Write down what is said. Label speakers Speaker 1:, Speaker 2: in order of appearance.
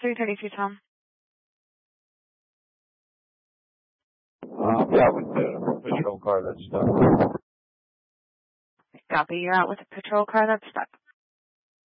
Speaker 1: 332, Tom.
Speaker 2: I'm out with the patrol car that's stuck.
Speaker 1: Copy, you're out with a patrol car that's stuck.